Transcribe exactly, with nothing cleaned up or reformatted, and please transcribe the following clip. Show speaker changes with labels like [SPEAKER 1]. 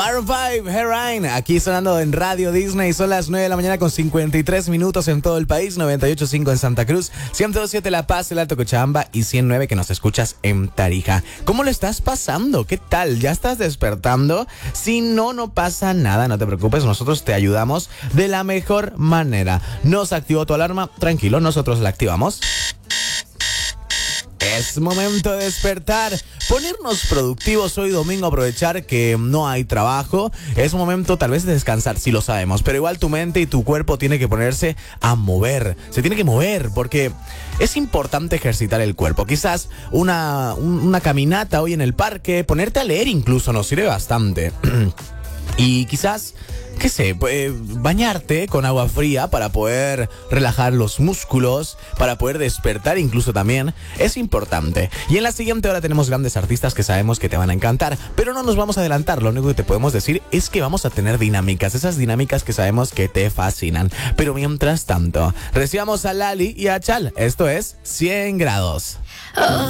[SPEAKER 1] Maroon five, Heroin, aquí sonando en Radio Disney. Son las nueve de la mañana con cincuenta y tres minutos en todo el país, noventa y ocho punto cinco en Santa Cruz, ciento dos punto siete La Paz, el Alto Cochabamba y ciento nueve que nos escuchas en Tarija. ¿Cómo lo estás pasando? ¿Qué tal? ¿Ya estás despertando? Si no, no pasa nada, no te preocupes, nosotros te ayudamos de la mejor manera. ¿Nos activó tu alarma? Tranquilo, nosotros la activamos. Es momento de despertar, ponernos productivos hoy domingo, aprovechar que no hay trabajo. Es momento tal vez de descansar, sí lo sabemos, pero igual tu mente y tu cuerpo tiene que ponerse a mover. Se tiene que mover porque es importante ejercitar el cuerpo. Quizás una, una caminata hoy en el parque, ponerte a leer incluso nos sirve bastante. Y quizás, qué sé, eh, bañarte con agua fría para poder relajar los músculos, para poder despertar incluso también, es importante. Y en la siguiente hora tenemos grandes artistas que sabemos que te van a encantar, pero no nos vamos a adelantar, lo único que te podemos decir es que vamos a tener dinámicas, esas dinámicas que sabemos que te fascinan. Pero mientras tanto, recibamos a Lali y a Chal, esto es cien grados. Oh.